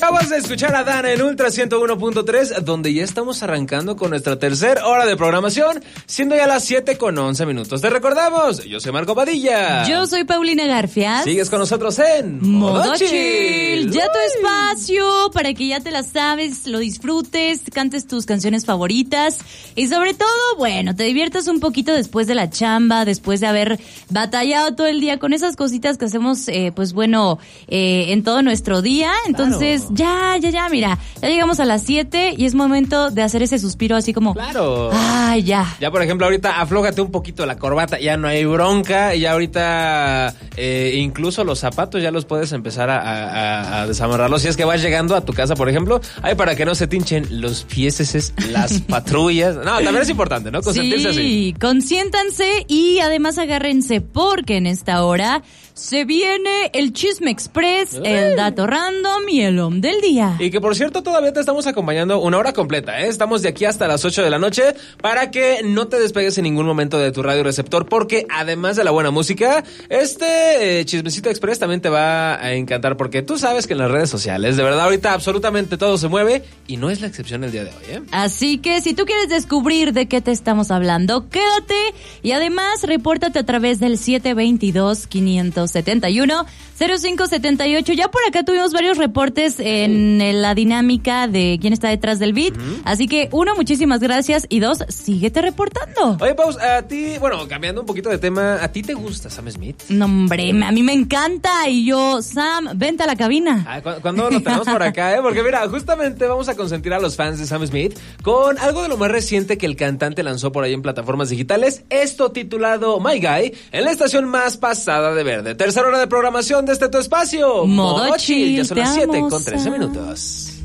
Acabas de escuchar a Dana en Ultra 101.3, donde ya estamos arrancando con nuestra tercera hora de programación, siendo ya las 7:11. Te recordamos, yo soy Marco Padilla. Yo soy Paulina Garfias. Sigues con nosotros en Modo Chill. Ya tu espacio para que ya te la sabes, lo disfrutes, cantes tus canciones favoritas y sobre todo, bueno, te diviertas un poquito después de la chamba, después de haber batallado todo el día con esas cositas que hacemos, en todo nuestro día. Entonces, claro. ya, mira, ya llegamos a las 7 y es momento de hacer ese suspiro así como... Claro. Ay, ya. Ya, por ejemplo, ahorita aflójate un poquito la corbata, ya no hay bronca, y ya ahorita incluso los zapatos ya los puedes empezar a desamarrarlos. Si es que vas llegando a tu casa, por ejemplo, para que no se te hinchen los pies, las patrullas. No, también es importante, ¿no? Consentirse así. Sí, consiéntanse y además agárrense porque en esta hora se viene el Chisme Express, el Dato Random y el Home del Día. Y que por cierto todavía te estamos acompañando una hora completa, ¿eh? Estamos de aquí hasta las 8 de la noche para que no te despegues en ningún momento de tu radio receptor, porque además de la buena música, este Chismecito Express también te va a encantar, porque tú sabes que en las redes sociales, de verdad, ahorita absolutamente todo se mueve y no es la excepción el día de hoy, ¿eh? Así que si tú quieres descubrir de qué te estamos hablando, quédate y además repórtate a través del 722-571-0578. Ya por acá tuvimos varios reportes en la dinámica de quién está detrás del beat. Así que, 1, muchísimas gracias. Y 2, síguete reportando. Oye, Paus, a ti, bueno, cambiando un poquito de tema, ¿a ti te gusta Sam Smith? No, hombre, a mí me encanta. Y yo, Sam, vente a la cabina. ¿Cuándo lo tenemos por acá, Porque mira, justamente vamos a consentir a los fans de Sam Smith con algo de lo más reciente que el cantante lanzó por ahí en plataformas digitales. Esto titulado My Guy, en la estación más pasada de Verde. Tercera hora de programación de este tu espacio. Modo Chill. Ya son las 7:13.